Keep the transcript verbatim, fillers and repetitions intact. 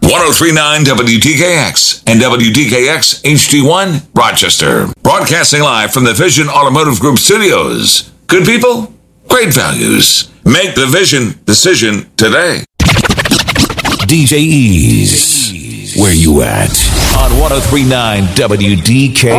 oh three point nine W D K X and W D K X H D one, Rochester. Broadcasting live from the Vision Automotive Group studios. Good people, great values. Make the Vision decision today. D J Ease, where you at? On one oh three point nine W D K